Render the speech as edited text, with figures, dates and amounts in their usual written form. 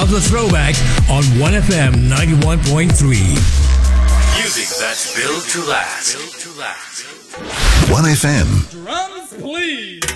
of the throwback on 1FM 91.3. Music that's built to last. 1FM. Drums, please.